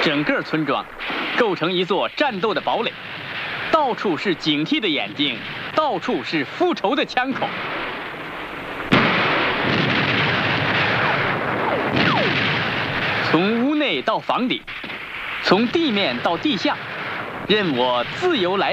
整个村庄构成一座战斗的堡垒，到处是警惕的眼睛，到处是复仇的枪口。从屋内到房顶，从地面到地下，任我自由来。